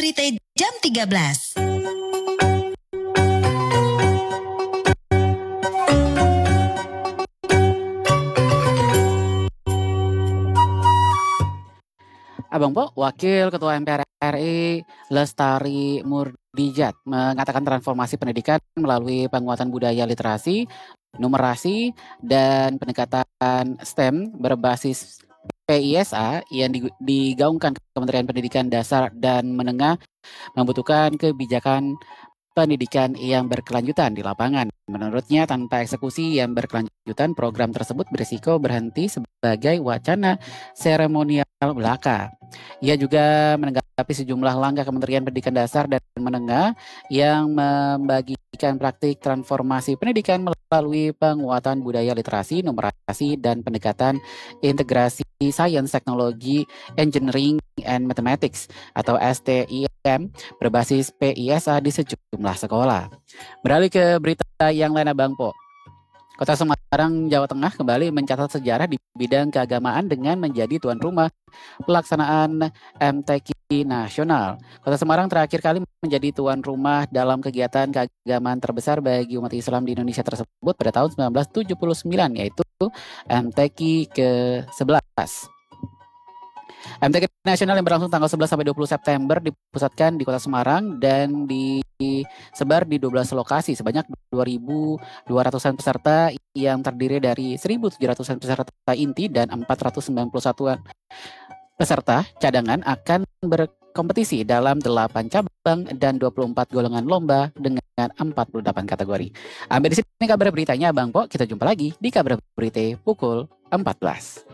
Berita jam 13. Abang Po, Wakil Ketua MPR RI Lestari Murdijat mengatakan transformasi pendidikan melalui penguatan budaya literasi, numerasi, dan pendekatan STEM berbasis PISA yang digaungkan Kementerian Pendidikan Dasar dan Menengah membutuhkan kebijakan pendidikan yang berkelanjutan di lapangan. Menurutnya, tanpa eksekusi yang berkelanjutan, program tersebut berisiko berhenti sebagai wacana seremonial belaka. Ia juga menanggapi sejumlah langkah Kementerian Pendidikan Dasar dan Menengah yang membagikan praktik transformasi pendidikan melalui penguatan budaya literasi, numerasi, dan pendekatan integrasi sains, teknologi, engineering, and mathematics atau STIM berbasis PISA di sejumlah sekolah. Beralih ke berita yang lain, Abang Po. Kota Semarang, Jawa Tengah kembali mencatat sejarah di bidang keagamaan dengan menjadi tuan rumah pelaksanaan MTQ nasional. Kota Semarang terakhir kali menjadi tuan rumah dalam kegiatan keagamaan terbesar bagi umat Islam di Indonesia tersebut pada tahun 1979, yaitu MTQ ke-11. MTQ nasional yang berlangsung tanggal 11 sampai 20 September dipusatkan di Kota Semarang dan disebar di 12 lokasi sebanyak 2.200-an peserta yang terdiri dari 1.700-an peserta inti dan 491-an peserta cadangan akan berkompetisi dalam 8 cabang dan 24 golongan lomba dengan 48 kategori. Sampai di sini kabar beritanya, Bang Po. Kita jumpa lagi di kabar berita pukul 14.